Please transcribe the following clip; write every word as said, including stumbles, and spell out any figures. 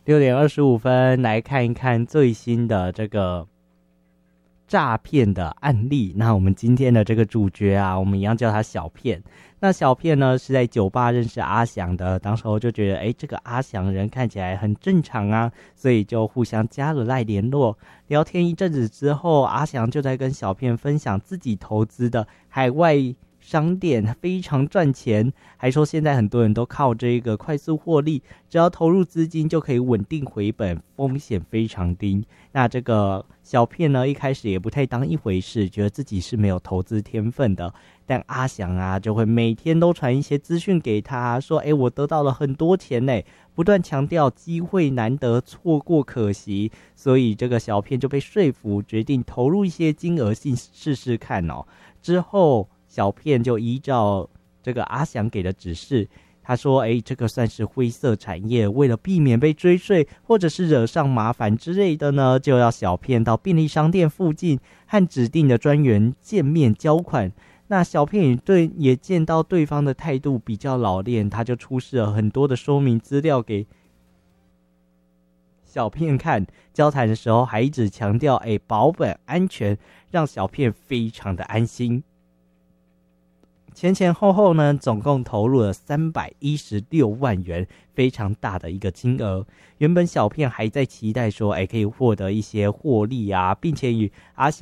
六点二十五分，来看一看最新的这个诈骗的案例。那我们今天的这个主角啊，我们一样叫他小片。那小片呢是在酒吧认识阿翔的，当时候就觉得诶这个阿翔人看起来很正常啊，所以就互相加了赖联络。聊天一阵子之后，阿翔就在跟小片分享自己投资的海外商店非常赚钱，还说现在很多人都靠这个快速获利，只要投入资金就可以稳定回本，风险非常低。那这个小片呢，一开始也不太当一回事，觉得自己是没有投资天分的。但阿翔啊，就会每天都传一些资讯给他，说：“哎，我得到了很多钱呢。”不断强调机会难得，错过可惜。所以这个小片就被说服，决定投入一些金额性试试看哦。之后小片就依照这个阿翔给的指示，他说诶这个算是灰色产业，为了避免被追税或者是惹上麻烦之类的呢，就要小片到便利商店附近和指定的专员见面交款。那小片也对也见到对方的态度比较老练，他就出示了很多的说明资料给小片看，交谈的时候还一直强调诶保本安全，让小片非常的安心。前前后后呢，总共投入了三百一十六万元，非常大的一个金额。原本小片还在期待说，哎，可以获得一些获利啊，并且与阿翔